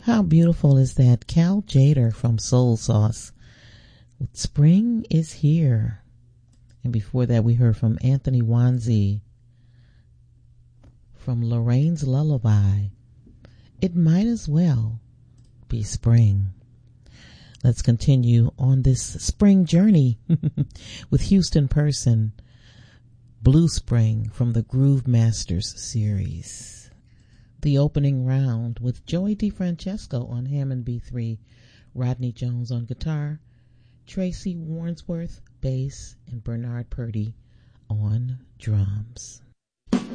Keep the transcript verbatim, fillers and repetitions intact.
How beautiful is that? Cal Jader from Soul Sauce with Spring is Here. And before that, we heard from Anthony Wanzi from Lorraine's Lullaby. It might as well be spring. Let's continue on this spring journey with Houston Person, Blue Spring from the Groove Masters series. The opening round with Joey DeFrancesco on Hammond B three, Rodney Jones on guitar, Tracy Warnsworth bass, and Bernard Purdy on drums.